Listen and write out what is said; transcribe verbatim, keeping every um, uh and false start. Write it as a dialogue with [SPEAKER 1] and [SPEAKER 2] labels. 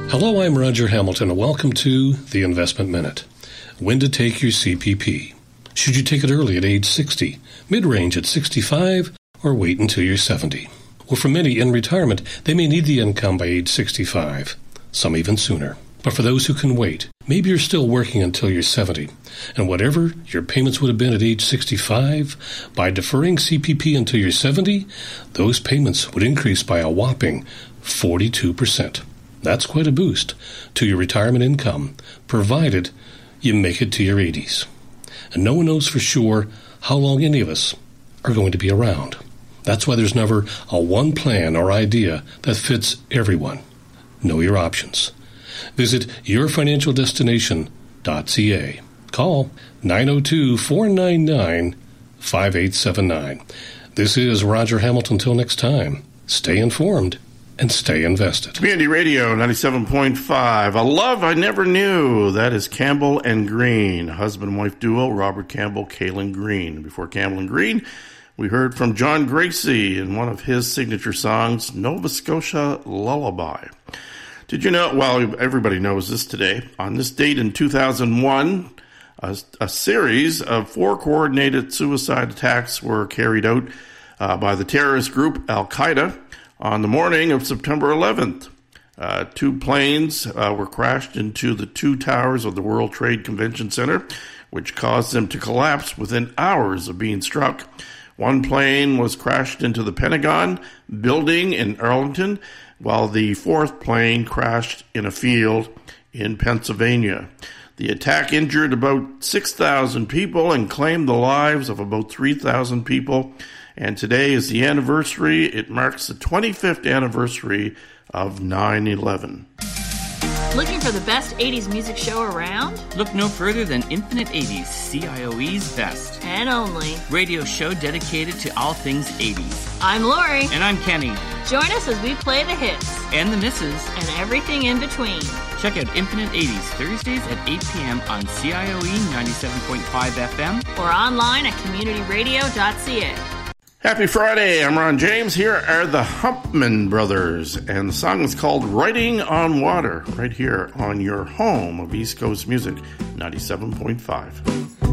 [SPEAKER 1] Hello, I'm Roger Hamilton, and welcome to The Investment Minute. When to take your C P P. Should you take it early at age sixty, mid-range at sixty-five, or wait until you're seventy? Well, for many in retirement, they may need the income by age sixty-five, some even sooner. But for those who can wait, maybe you're still working until you're seventy, and whatever your payments would have been at age sixty-five, by deferring C P P until you're seventy, those payments would increase by a whopping forty-two percent. That's quite a boost to your retirement income, provided you make it to your eighties. And no one knows for sure how long any of us are going to be around. That's why there's never a one plan or idea that fits everyone. Know your options. Visit your financial destination dot c a. Call nine oh two, four nine nine, five eight seven nine. This is Roger Hamilton. Till next time, stay informed and stay invested.
[SPEAKER 2] Community Radio ninety-seven point five. A love I never knew. That is Campbell and Green, husband and wife duo, Robert Campbell, Kaylin Green. Before Campbell and Green, we heard from John Gracie in one of his signature songs, Nova Scotia Lullaby. Did you know, well, everybody knows this today, on this date in two thousand one, a, a series of four coordinated suicide attacks were carried out uh, by the terrorist group Al-Qaeda. On the morning of September eleventh, uh, two planes uh, were crashed into the two towers of the World Trade Convention Center, which caused them to collapse within hours of being struck. One plane was crashed into the Pentagon building in Arlington, while the fourth plane crashed in a field in Pennsylvania. The attack injured about six thousand people and claimed the lives of about three thousand people. And today is the anniversary. It marks the twenty-fifth anniversary of nine eleven.
[SPEAKER 3] Looking for the best eighties music show around?
[SPEAKER 4] Look no further than Infinite eighties, C I O E's best.
[SPEAKER 3] And only.
[SPEAKER 4] Radio show dedicated to all things eighties.
[SPEAKER 3] I'm Lori.
[SPEAKER 4] And I'm Kenny.
[SPEAKER 3] Join us as we play the hits.
[SPEAKER 4] And the misses.
[SPEAKER 3] And everything in between.
[SPEAKER 4] Check out Infinite eighties, Thursdays at eight p.m. on C I O E ninety-seven point five F M.
[SPEAKER 3] Or online at community radio dot c a.
[SPEAKER 2] Happy Friday, I'm Ron James. Here are the Humpman Brothers, and the song is called Writing on Water, right here on your home of East Coast Music, ninety-seven point five.